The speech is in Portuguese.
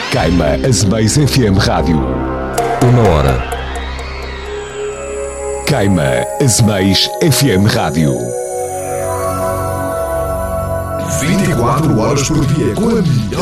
Caima Azeméis FM Rádio. 1 hora. Caima Azeméis FM Rádio. 24 horas por dia com a melhor